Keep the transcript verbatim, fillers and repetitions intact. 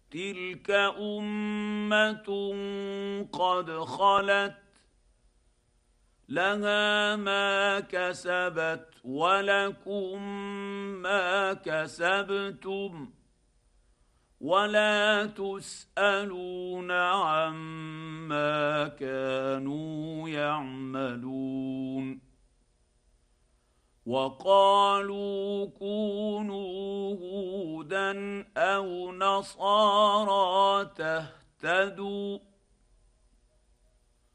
تلك امه قد خلت لها ما كسبت ولكم ما كسبتم ولا تسالون عما كانوا يعملون. وقالوا كونوا هودا او نصارى تهتدوا